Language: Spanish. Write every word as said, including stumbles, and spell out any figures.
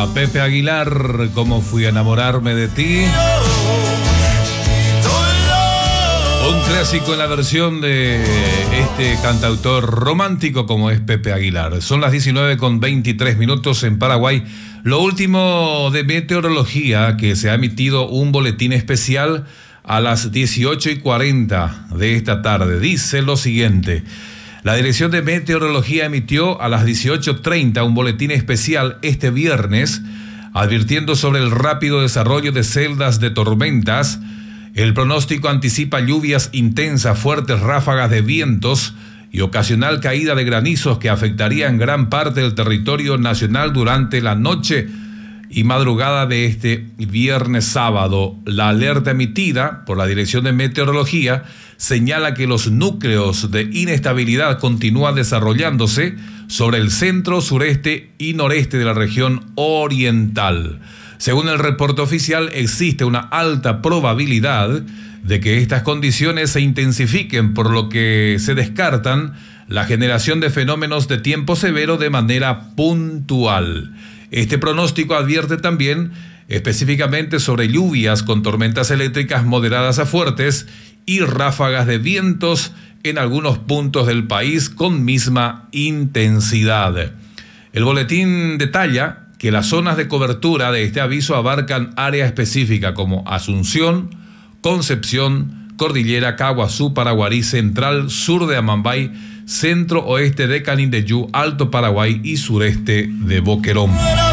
Pepe Aguilar, ¿cómo fui a enamorarme de ti? Un clásico en la versión de este cantautor romántico como es Pepe Aguilar. Son las diecinueve con veintitrés minutos en Paraguay. Lo último de meteorología, que se ha emitido un boletín especial a las dieciocho y cuarenta de esta tarde. Dice lo siguiente: la Dirección de Meteorología emitió a las dieciocho treinta un boletín especial este viernes, advirtiendo sobre el rápido desarrollo de celdas de tormentas. El pronóstico anticipa lluvias intensas, fuertes ráfagas de vientos y ocasional caída de granizos que afectarían gran parte del territorio nacional durante la noche y madrugada de este viernes sábado. La alerta emitida por la Dirección de Meteorología señala que los núcleos de inestabilidad continúan desarrollándose sobre el centro, sureste y noreste de la región oriental. Según el reporte oficial, existe una alta probabilidad de que estas condiciones se intensifiquen, por lo que se descartan la generación de fenómenos de tiempo severo de manera puntual. Este pronóstico advierte también específicamente sobre lluvias con tormentas eléctricas moderadas a fuertes y ráfagas de vientos en algunos puntos del país con misma intensidad. El boletín detalla que las zonas de cobertura de este aviso abarcan área específica como Asunción, Concepción, Cordillera, Caguazú, Paraguarí, Central, Sur de Amambay, Centro Oeste de Canindeyú, Alto Paraguay y Sureste de Boquerón.